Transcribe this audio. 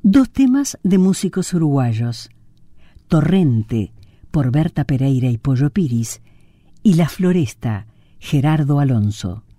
Dos temas de músicos uruguayos: Torrente, por Berta Pereira y Pollo Piris, y La Floresta, Gerardo Alonso.